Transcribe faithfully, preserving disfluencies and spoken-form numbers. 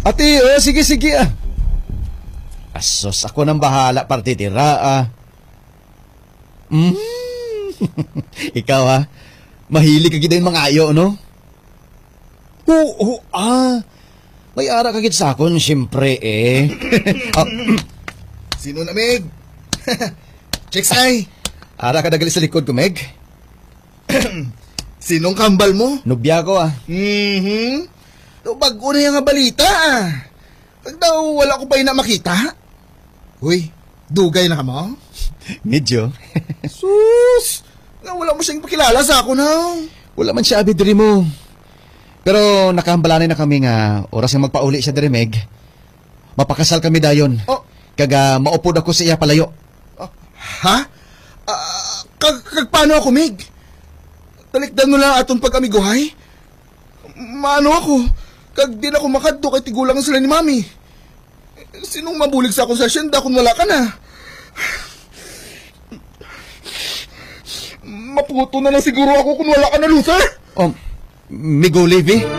Ate, oh, sige, sige ah. Asos, ako nang bahala partitira ah. Mm. Ikaw ah, mahilig ka gid yung mga ayo, no? Oo, ah. May ara ka gid sa akon, siyempre eh. Ah, Sino na, Meg? Chicks ay. ara ka dagali sa likod ko, Meg. Sinong kambal mo? Nubya ko ah. Mhm. Daw bago na yung nga balita ah. Pag daw wala ko pa yun na makita. Uy, dugay na ka mo? Medyo. Sus! Nga wala mo siyang pakilala sa ako na. Wala man siya abi diri mo. Pero nakahambalanay na kami nga oras nga magpauli siya diri, Meg. Mapakasal kami dayon. Oh, Kaga maupod ako sa iya palayo. ah, ha? Ah, kag, kag paano ako, Meg? Talikdan mo lang aton pag amiguhay? Maano ako? Kag di na ako makadto kay tigulang sila ni Mami. Sinong mabulig sa akong sasyenda kung wala ka na? Maputo na lang siguro ako kung wala ka na, Luther. Oh, Migo Levi?